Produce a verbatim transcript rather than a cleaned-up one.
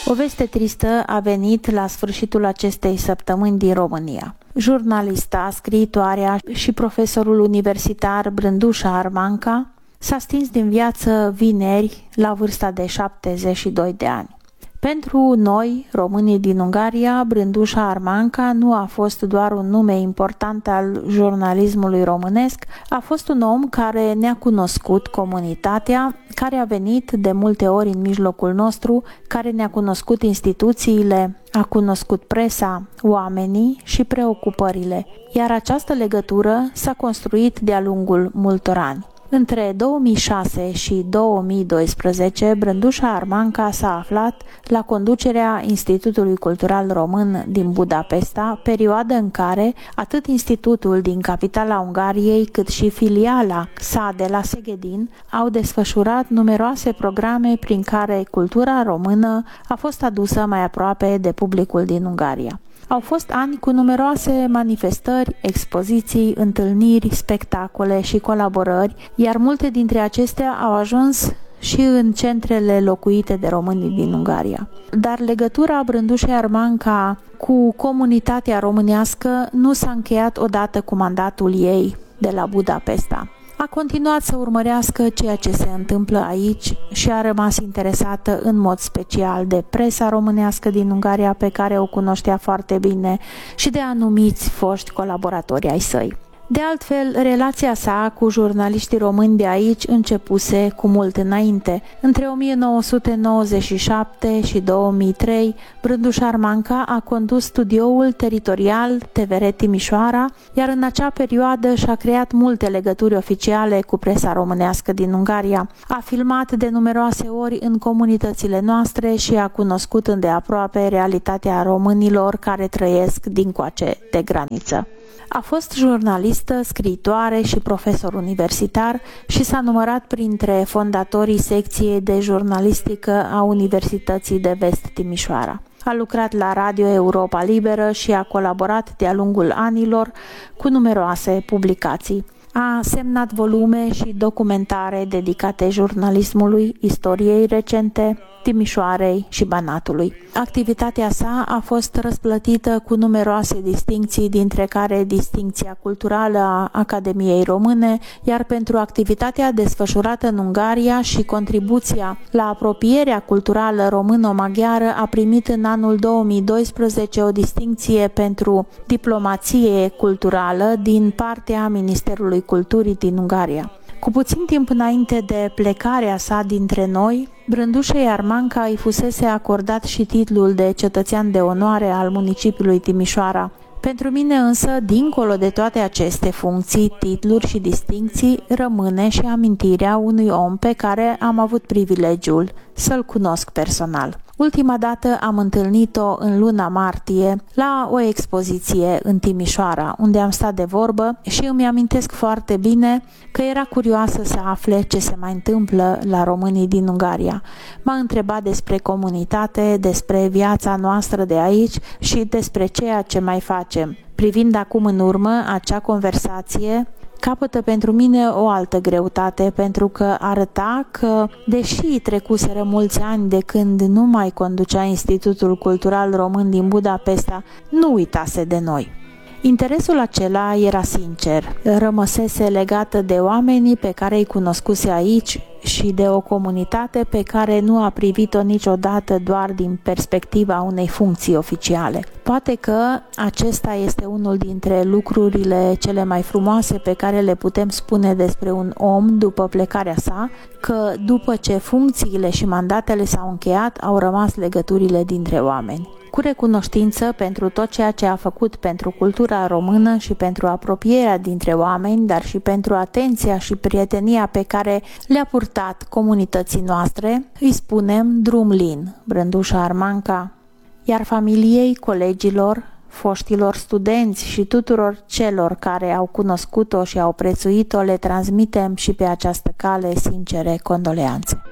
O veste tristă a venit la sfârșitul acestei săptămâni din România. Jurnalista, scriitoarea și profesorul universitar Brândușa Armanca s-a stins din viață vineri la vârsta de șaptezeci și doi de ani. Pentru noi, românii din Ungaria, Brândușa Armanca nu a fost doar un nume important al jurnalismului românesc, a fost un om care ne-a cunoscut comunitatea, care a venit de multe ori în mijlocul nostru, care ne-a cunoscut instituțiile, a cunoscut presa, oamenii și preocupările, iar această legătură s-a construit de-a lungul multor ani. Între două mii șase și două mii doisprezece, Brândușa Armanca s-a aflat la conducerea Institutului Cultural Român din Budapesta, perioadă în care atât institutul din capitala Ungariei, cât și filiala sa de la Szegedin au desfășurat numeroase programe prin care cultura română a fost adusă mai aproape de publicul din Ungaria. Au fost ani cu numeroase manifestări, expoziții, întâlniri, spectacole și colaborări, iar multe dintre acestea au ajuns și în centrele locuite de românii din Ungaria. Dar legătura Brândușei Armanca cu comunitatea românească nu s-a încheiat odată cu mandatul ei de la Budapesta. A continuat să urmărească ceea ce se întâmplă aici și a rămas interesată în mod special de presa românească din Ungaria, pe care o cunoștea foarte bine, și de anumiți foști colaboratori ai săi. De altfel, relația sa cu jurnaliștii români de aici începuse cu mult înainte. Între o mie nouă sute nouăzeci și șapte și două mii trei, Brândușa Armanca a condus studioul teritorial T V R Timișoara, iar în acea perioadă și-a creat multe legături oficiale cu presa românească din Ungaria. A filmat de numeroase ori în comunitățile noastre și a cunoscut îndeaproape realitatea românilor care trăiesc dincoace de graniță. A fost jurnalistă, scriitoare și profesor universitar și s-a numărat printre fondatorii secției de jurnalistică a Universității de Vest Timișoara. A lucrat la Radio Europa Liberă și a colaborat de-a lungul anilor cu numeroase publicații. A semnat volume și documentare dedicate jurnalismului, istoriei recente, Timișoarei și Banatului. Activitatea sa a fost răsplătită cu numeroase distincții, dintre care distincția culturală a Academiei Române, iar pentru activitatea desfășurată în Ungaria și contribuția la apropierea culturală româno-maghiară a primit în anul două mii doisprezece o distincție pentru diplomație culturală din partea Ministerului Culturii din Ungaria. Cu puțin timp înainte de plecarea sa dintre noi, Brândușei Armanca îi fusese acordat și titlul de cetățean de onoare al municipiului Timișoara. Pentru mine însă, dincolo de toate aceste funcții, titluri și distincții, rămâne și amintirea unui om pe care am avut privilegiul să-l cunosc personal. Ultima dată am întâlnit-o în luna martie la o expoziție în Timișoara, unde am stat de vorbă și îmi amintesc foarte bine că era curioasă să afle ce se mai întâmplă la românii din Ungaria. M-a întrebat despre comunitate, despre viața noastră de aici și despre ceea ce mai facem. Privind acum în urmă, acea conversație capătă pentru mine o altă greutate, pentru că arăta că, deși trecuseră mulți ani de când nu mai conducea Institutul Cultural Român din Budapesta, nu uitase de noi. Interesul acela era sincer, rămăsese legată de oamenii pe care îi cunoscuse aici și de o comunitate pe care nu a privit-o niciodată doar din perspectiva unei funcții oficiale. Poate că acesta este unul dintre lucrurile cele mai frumoase pe care le putem spune despre un om după plecarea sa, că după ce funcțiile și mandatele s-au încheiat, au rămas legăturile dintre oameni. Cu recunoștință pentru tot ceea ce a făcut pentru cultura română și pentru apropierea dintre oameni, dar și pentru atenția și prietenia pe care le-a purtat comunității noastre, îi spunem drum lin, Brândușa Armanca, iar familiei, colegilor, foștilor studenți și tuturor celor care au cunoscut-o și au prețuit-o le transmitem și pe această cale sincere condoleanțe.